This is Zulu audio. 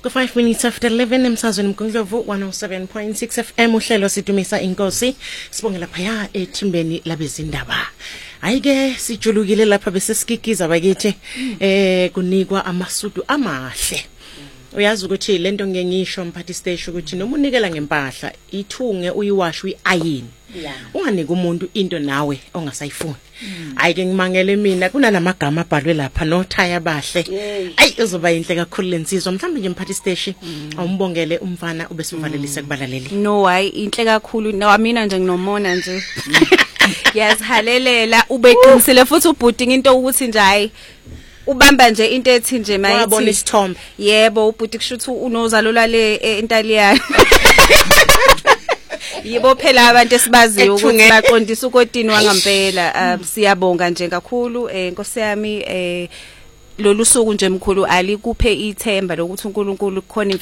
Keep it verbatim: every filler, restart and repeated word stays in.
five minutes after eleven emsazweni Mgungundlovu one oh seven point six F M uhlelo sidumisa inkosi sibongela phaya ethimbeni labezindaba. Ayike sijulukile lapha bese sikikiza bakithi eh kunikwa amasudu amahle. Uyazi ukuthi lento ngengisho mphathi stage ukuthi noma unikela ngempahla ithunge uyiwash uyiayini. Unganike umuntu into nawe ongasayifuni. Ayike ngimangele mina kunanamagama abhalwe lapha nothaya bahle. Ayi uzoba inhle kakhulu lensizwa mhlambe nje mphathi stage awumbongele umfana ubesivalelise kubalaleli. No hayi inhle kakhulu no mina nje nginomona nje. Yazihalelela ubeqinisile futhi ubhudinga into ukuthi nje hayi ubamba nje into ethi nje mayithi wabona isithombe. Yebo ubhuti kushuthi unozalo lale eNtaliyane. Yibo phela abantu esibaziyo ukuthi baqondisa ukotini wangempela. Siyabonga nje kakhulu enkosi yami eh lolu suku nje mkhulu alikuphe ithemba lokuthi uNkulunkulu khona